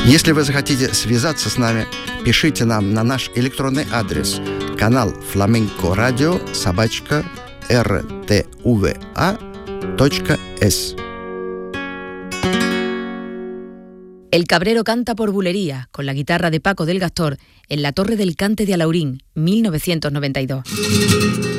Если вы захотите связаться с нами, пишите нам на наш электронный адрес канал flamencoradio@rtva.es. El Cabrero canta por bulería, con la guitarra de Paco del Gastor, en la Torre del Cante de Alaurín, 1992.